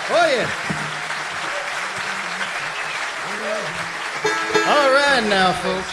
Oh, yeah. All right now, folks.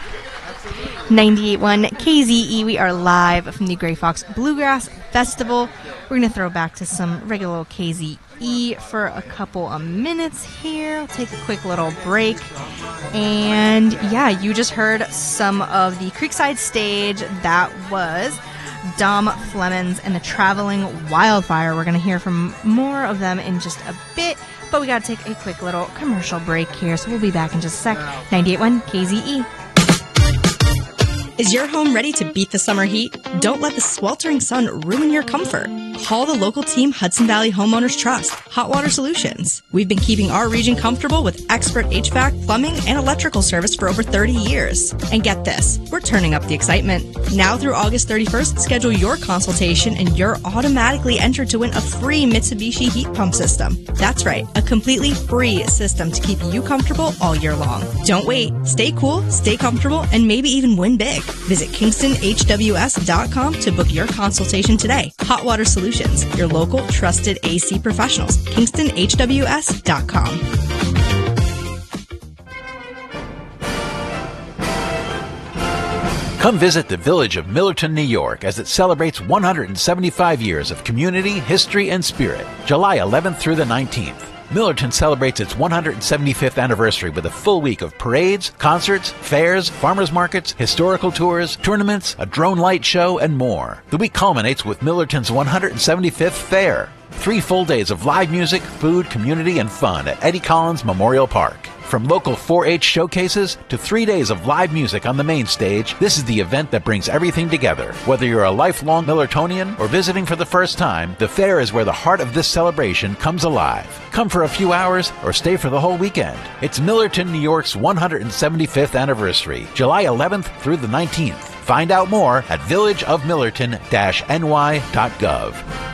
98.1 KZE. We are live from the Gray Fox Bluegrass Festival. We're going to throw back to some regular old KZE for a couple of minutes here. We'll take a quick little break. And yeah, you just heard some of the Creekside Stage. That was Dom Flemons and the Traveling Wildfire. We're going to hear from more of them in just a bit, but we got to take a quick little commercial break here, so we'll be back in just a sec. 98.1 KZE. Is your home ready to beat the summer heat? Don't let the sweltering sun ruin your comfort. Call the local team Hudson Valley Homeowners Trust, Hot Water Solutions. We've been keeping our region comfortable with expert HVAC, plumbing, and electrical service for over 30 years. And get this, we're turning up the excitement. Now through August 31st, schedule your consultation and you're automatically entered to win a free Mitsubishi heat pump system. That's right, a completely free system to keep you comfortable all year long. Don't wait. Stay cool, stay comfortable, and maybe even win big. Visit KingstonHWS.com to book your consultation today. Hot Water Solutions, your local trusted AC professionals. KingstonHWS.com. Come visit the Village of Millerton, New York, as it celebrates 175 years of community, history, and spirit, July 11th through the 19th. Millerton celebrates its 175th anniversary with a full week of parades, concerts, fairs, farmers markets, historical tours, tournaments, a drone light show, and more. The week culminates with Millerton's 175th Fair. 3 full days of live music, food, community, and fun at Eddie Collins Memorial Park. From local 4-H showcases to 3 days of live music on the main stage, this is the event that brings everything together. Whether you're a lifelong Millertonian or visiting for the first time, the fair is where the heart of this celebration comes alive. Come for a few hours or stay for the whole weekend. It's Millerton, New York's 175th anniversary, July 11th through the 19th. Find out more at villageofmillerton-ny.gov.